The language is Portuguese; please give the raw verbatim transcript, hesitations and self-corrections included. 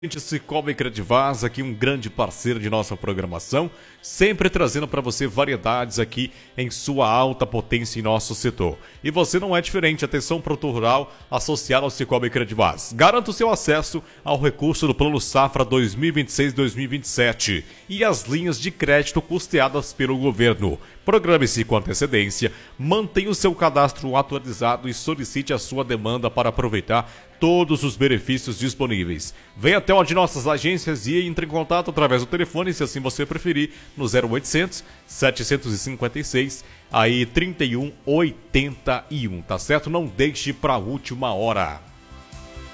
Cicobi Credivaz, aqui um grande parceiro de nossa programação, sempre trazendo para você variedades aqui em sua alta potência em nosso setor. E você não é diferente, atenção produtor rural associado ao Cicobi Credivaz. Garanta o seu acesso ao recurso do Plano Safra dois mil e vinte e seis dois mil e vinte e sete e as linhas de crédito custeadas pelo governo. Programe-se com antecedência, mantenha o seu cadastro atualizado e solicite a sua demanda para aproveitar todos os benefícios disponíveis. Venha até uma de nossas agências e entre em contato através do telefone, se assim você preferir, no zero oitocentos, setecentos e cinquenta e seis, aí trinta e um, oitenta e um, tá certo? Não deixe para a última hora.